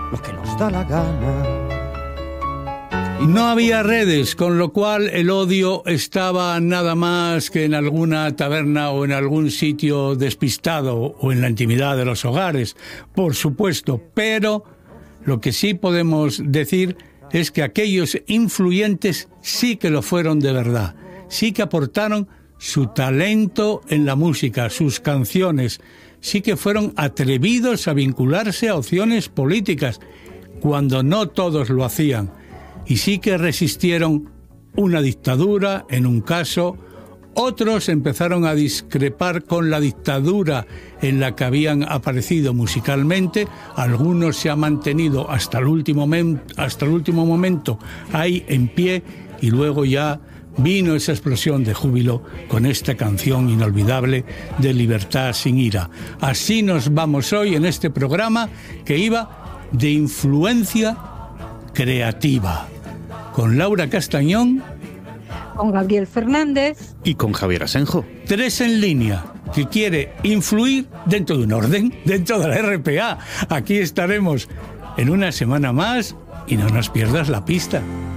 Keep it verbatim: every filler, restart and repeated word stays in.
lo que nos da la gana. No había redes, con lo cual el odio estaba nada más que en alguna taberna o en algún sitio despistado o en la intimidad de los hogares, por supuesto, pero lo que sí podemos decir es que aquellos influyentes sí que lo fueron de verdad, sí que aportaron su talento en la música, sus canciones, sí que fueron atrevidos a vincularse a opciones políticas, cuando no todos lo hacían. Y sí que resistieron una dictadura, en un caso, otros empezaron a discrepar con la dictadura en la que habían aparecido musicalmente, algunos se han mantenido hasta el último, mem- hasta el último momento ahí en pie, y luego ya vino esa explosión de júbilo con esta canción inolvidable de Libertad sin ira. Así nos vamos hoy en este programa que iba de influencia creativa, con Laura Castañón, con Gabriel Fernández y con Javier Asenjo. Tres en línea, que quiere influir dentro de un orden, dentro de la R P A. Aquí estaremos en una semana más y no nos pierdas la pista.